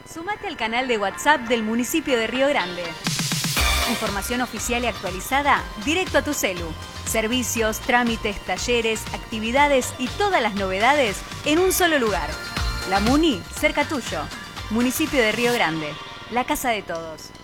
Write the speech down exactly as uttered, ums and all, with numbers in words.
Sumate al canal de WhatsApp del municipio de Río Grande. Información oficial y actualizada directo a tu celu. Servicios, trámites, talleres, actividades y todas las novedades en un solo lugar. La Muni, cerca tuyo. Municipio de Río Grande, la casa de todos.